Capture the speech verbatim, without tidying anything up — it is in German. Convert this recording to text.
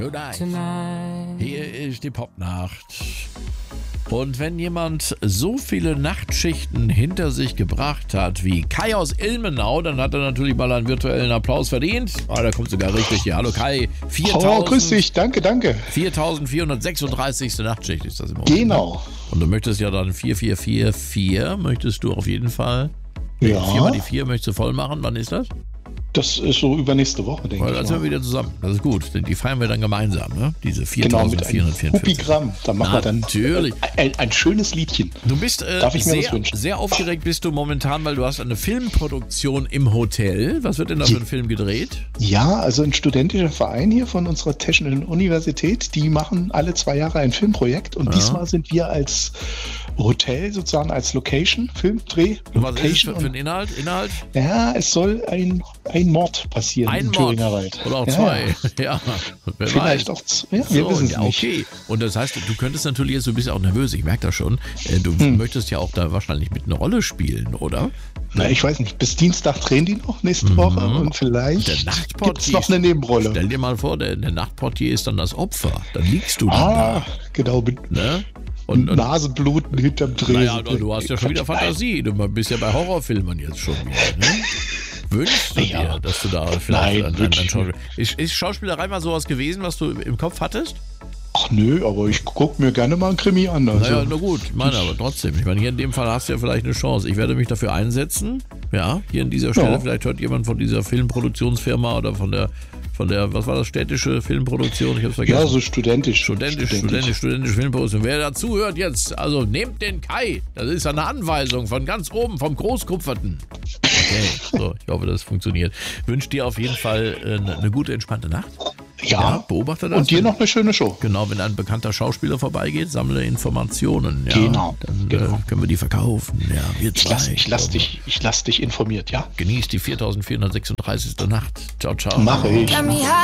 Tonight. Hier ist die Popnacht. Und wenn jemand so viele Nachtschichten hinter sich gebracht hat wie Kai aus Ilmenau, dann hat er natürlich mal einen virtuellen Applaus verdient. Ah, da kommt sogar richtig hier. Hallo Kai. viertausend, oh, grüß dich. Danke, danke. viertausendvierhundertsechsunddreißig. Nachtschicht ist das im Moment. Genau. Und du möchtest ja dann vier vier vier vier, möchtest du auf jeden Fall. Ja. vier mal die vier möchtest du voll machen. Wann ist das? Das ist so übernächste Woche, denke ich. Dann sind wir wieder zusammen. Das ist gut, denn die feiern wir dann gemeinsam, ne? Diese viertausendvierhundertvierundvierzig. Genau, Hupigramm. Da machen wir dann natürlich ein, ein schönes Liedchen. Du bist äh, Darf ich mir sehr, was wünschen? sehr aufgeregt bist du momentan, weil du hast eine Filmproduktion im Hotel. Was wird denn da für ein Film gedreht? Ja, also ein studentischer Verein hier von unserer Technischen Universität, die machen alle zwei Jahre ein Filmprojekt und ja. diesmal sind wir als Hotel sozusagen als Location, Filmdreh. Was ist es für, für ein Inhalt? Inhalt? Ja, es soll ein, ein Mord passieren ein im Mord. Thüringer Wald. Oder auch ja, zwei. Ja, wer vielleicht weiß. auch zwei. Ja, wir so, wissen es ja, nicht. Okay. Und das heißt, du könntest natürlich jetzt, du bist auch nervös, ich merke das schon, du hm. möchtest ja auch da wahrscheinlich mit einer Rolle spielen, oder? Na, ich weiß nicht. Bis Dienstag drehen die noch nächste mhm. Woche und vielleicht gibt es noch eine Nebenrolle. Stell dir mal vor, der, der Nachtportier ist dann das Opfer. Dann liegst du dann ah, da. Genau. Ne? Und, und Nasenbluten hinterm Dreh. Naja, du, du hast ja schon wieder Fantasie. Du bist ja bei Horrorfilmen jetzt schon wieder. Ne? Wünschst du ja. dir, dass du da vielleicht Nein, an, an, an Schauspiel... Ist, ist Schauspielerei mal sowas gewesen, was du im Kopf hattest? Ach nö, aber ich gucke mir gerne mal einen Krimi an. Also. Naja, na gut, ich meine aber trotzdem. Ich meine, hier in dem Fall hast du ja vielleicht eine Chance. Ich werde mich dafür einsetzen. Ja, hier an dieser Stelle. Ja. Vielleicht hört jemand von dieser Filmproduktionsfirma oder von der, von der, was war das, städtische Filmproduktion? Ich hab's vergessen. Ja, so studentisch. Studentisch, studentisch, studentisch, studentische Filmproduktion. Wer dazu hört jetzt, also nehmt den Kai. Das ist eine Anweisung von ganz oben, vom Großkupferten. Okay, so, ich hoffe, das funktioniert. Wünsche dir auf jeden Fall eine, eine gute, entspannte Nacht. Ja, ja, beobachte das. Und dir noch eine schöne Show. Genau, wenn ein bekannter Schauspieler vorbeigeht, sammle Informationen. Ja, genau. Dann genau. Äh, können wir die verkaufen. Ja, wir ich lasse lass dich, ich lass dich informiert, ja? Genieß die viertausendvierhundertsechsunddreißigste Nacht. Ciao, ciao. Mache ich.